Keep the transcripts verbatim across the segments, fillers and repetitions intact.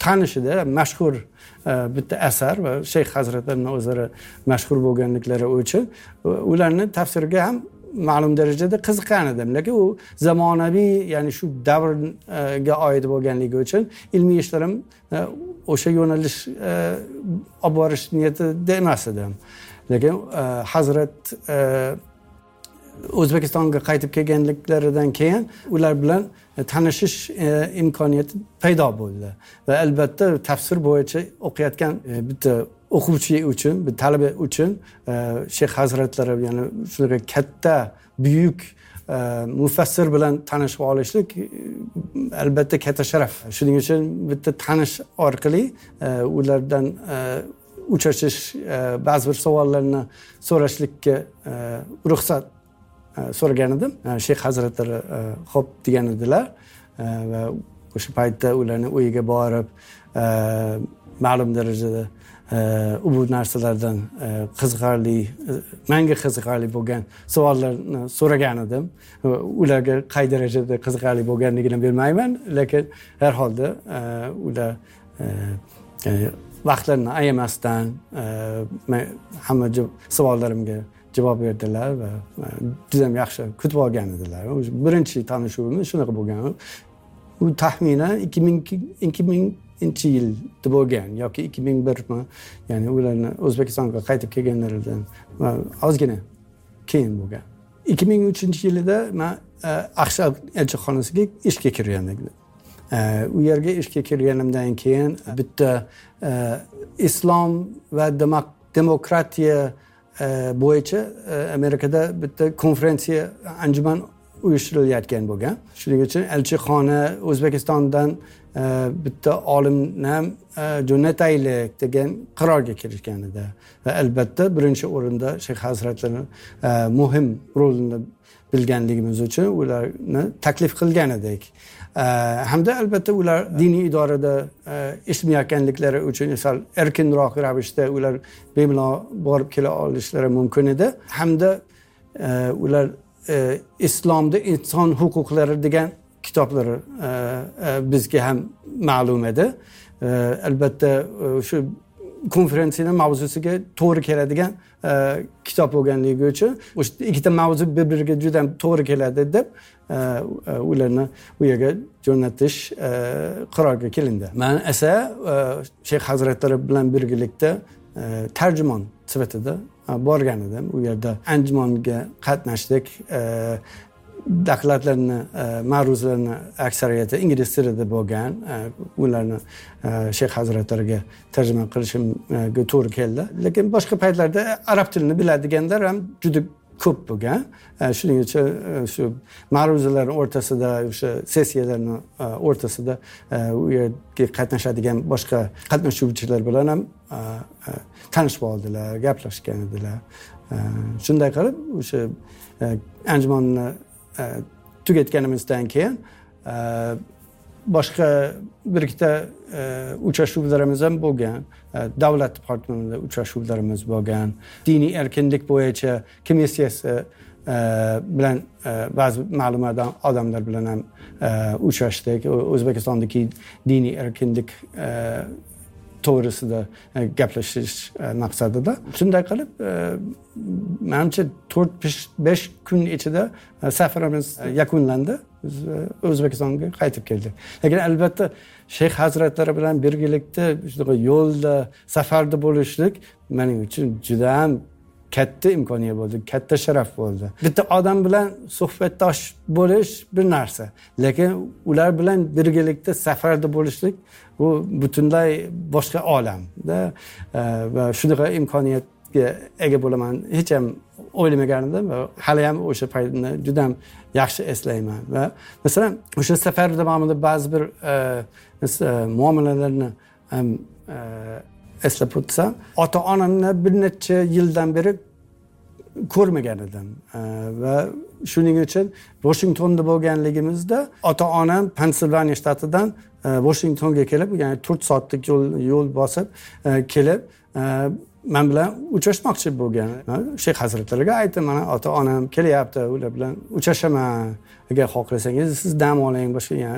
tanishida mashhur bitta asar va shayx hazratlarining o'zlari mashhur bo'lganliklari uchun ularni tafsiriga ham ma'lum darajada qiziqqan edim, lekin u zamonaviy, ya'ni shu davrga oid bo'lganligi uchun ilmiy ishlarim o'sha yo'nalish olib borish niyatida emas edim. Lekin hazrat O'zbekistonga qaytib kelganliklaridan keyin ular bilan tanishish imkoniyati paydo bo'ldi va albatta tafsir bo'yicha o'qiyotgan bitta o'quvchi uchun, bir talaba uchun shayx hazratlari, ya'ni shunaqa katta, buyuk mufassir bilan tanishib olishlik albatta katta sharaf. Shuning uchun bitta tanish orqali ulardan uchrashish, ba'zi bir savollarni so'rashlikka ruxsat so'ragan edim. Shayx hazratlari xo'p degan edilar va o'sha paytda ularning uyiga borib ma'lum darajada u bu narsalardan qiziqarli, menga qiziqarli bo'lgan savollarni so'ragan edim. Ularga qay darajada qiziqarli bo'lganligini bilmayman, lekin har holda ular vaqtlarini ayamasdan hamma savollarimga javob berdilar va juda ham yaxshi kutib olgan edilar. Birinchi tanishuvimiz shunaqa bo'lgan. U taxminan ikki mingchi yilda bo'lgan yoki ikki ming birmi, ya'ni ularni O'zbekistonga qaytib kelganlaridan ozgina keyin bo'lgan. ikki ming uchinchi yilida men Aqsh elchixonasiga ishga kirgan edim. U yerga ishga kirganimdan keyin bitta islom va demokratiya bo'yicha Amerikada bitta konferensiya, anjuman uyushtirilayotgan bo'lgan. Shuning uchun elchixona O'zbekistondan bitta olimni ham jo'nataylik degan qarorga kelishgan edi. Va albatta birinchi o'rinda shayx hazratlari muhim rolni bilganligimiz uchun ularni taklif qilgan edik. Hamda albatta ular diniy idorada ishlayotganliklari uchun sal erkinroq ravishda ular bemalol borib kela olishlari mumkin edi. Hamda ular islomda inson huquqlari degan kitoblari bizga ham ma'lum edi. Albatta shu konferensiyaning mavzusiga to'g'ri keladigan kitob bo'lganligi uchun o'sha ikkita mavzu bir-biriga juda ham to'g'ri keladi deb ularni u yerga jo'natish qarorga kelindi. Men esa shayx hazratlari bilan birgalikda tarjimon sifatida borgan edim. U yerda anjumonga qatnashdik. Dokladlarni, ma'ruzalarni aksariyati ingliz tilida bo'lgan. Ularni shayx hazratlariga tarjima qilishimga to'g'ri keldi. Lekin boshqa paytlarda arab tilini biladiganlar ham juda ko'p bo'lgan. Shuning uchun shu ma'ruzalar o'rtasida, o'sha sessiyalarning o'rtasida u yerga qatnashadigan boshqa qatnashuvchilar bilan ham tanishib oldilar, gaplashgan edilar. Shunday qilib o'sha anjumonni tugatganimizdan keyin boshqa bir ikkita uchrashuvlarimiz ham bo'lgan. Davlat departamentida uchrashuvlarimiz bo'lgan. Diniy erkinlik bo'yicha komissiyasi bilan ba'zi ma'lumot odamlar bilan ham uchrashdik. O'zbekistondagi diniy erkinlik to'g'risida gaplashish maqsadida. Shunday qilib, menimcha to'rt besh kun ichida safarimiz yakunlandi. Biz O'zbekistonga qaytib keldik. Lekin albatta shayx hazratlari bilan birgalikda shunaqa yo'lda, safarda bo'lishlik mening uchun juda ham katta imkoniyat bo'ldi, katta sharaf bo'ldi. Bitta odam bilan suhbatdosh bo'lish bir narsa, lekin ular bilan birgalikda safarda bo'lishlik bu butunlay boshqa olamda va shunaqa imkoniyatga ega bo'laman hech ham o'ylamagan edim va hali ham o'sha paytni juda ham yaxshi eslayman. Va masalan o'sha safar davomida ba'zi bir muomalalarni ham eslab o'tsam, ota-onamni bir necha yildan beri ko'rmagan edim va shuning uchun Washingtonda bo'lganligimizda ota-onam Pensilvaniya shtatidan Washingtonga kelib, ya'ni to'rt soatlik yo'l yo'l bosib kelib men bilan uchrashmoqchi bo'lgan. Shayx hazratlariga aytdim, mana ota-onam kelyapti, ular bilan uchrashaman. Agar xohlasangiz siz dam oling, boshqa, ya'ni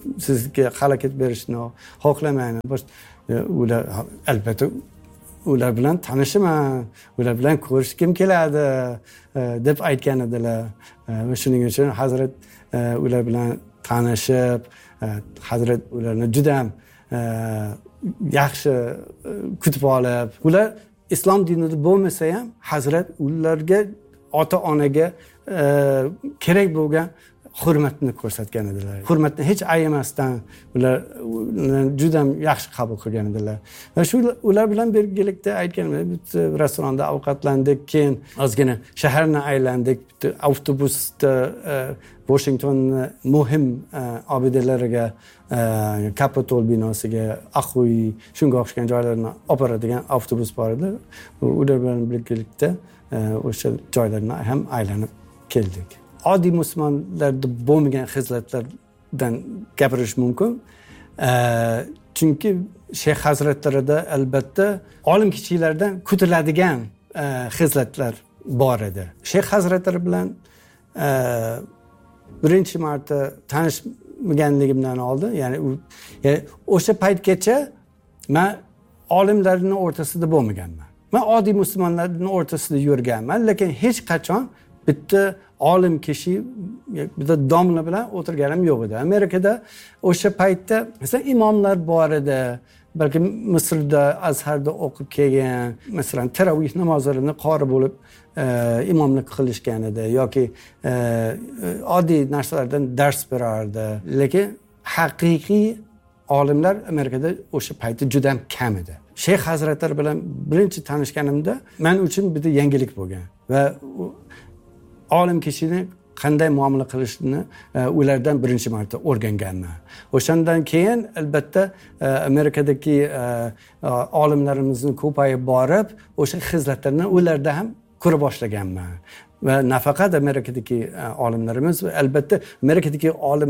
sizga xalaqit berishni xohlamayman. Ular albatta ular bilan tanishaman, ular bilan ko'rishkim keladi deb aytgan edilar. Va shuning uchun Hazrat ular bilan tanishib, Hazrat ularni juda ham yaxshi kutib olib, ular islom dinida bo'lmasa ham Hazrat ularga ota-onaga kerak bo'lgan hurmatni ko'rsatgan edilar. Hurmatni hech ayamasdan ular juda ham yaxshi qabul qilgan edilar. Va shu ular bilan birgalikda aytganimda bitta restoranda ovqatlandik, keyin ozgina shaharni aylandik, bitta avtobusda Washingtonning muhim obidalariga, Capitol binosiga, Aqo'y, shunga o'xshagan joylarni olib boradigan avtobus bor edi. Ular bilan birgalikda o'sha joylarni ham aylanib keldik. Oddiy musulmonlarda bo'lmagan xizlatlardan gapirish mumkin. Chunki Shayx hazratlarida albatta olim kichiklardan kutiladigan xizlatlar bor edi. Shayx hazratlari bilan birinchi marta tanishmaganligimdan oldin, ya'ni o'sha paytgacha men olimlarning o'rtasida bo'lmaganman. Men oddiy musulmonlarning o'rtasida yurganman, lekin hech qachon bitta olim kishi, bitta domla bilan o'tirganim yo'q edi. Amerikada o'sha paytda masalan imomlar bor edi. Balki Misrda, Azharda o'qib kelgan, masalan taravih namozlarini qori bo'lib imomlik qilishgan edi yoki oddiy narsalardan dars berardi. Lekin haqiqiy olimlar Amerikada o'sha paytda juda ham kam edi. Shayx hazratlari bilan birinchi tanishganimda men uchun bitta yangilik bo'lgan va olim kishini qanday muomala qilishni ulardan birinchi marta o'rganganman. O'shandan keyin albatta Amerikadagi olimlarimizni ko'payib borib, o'sha xizlatlarni ularda ham ko'ra boshlaganman. Va nafaqat Amerikadagi olimlarimiz, albatta Amerikadagi olim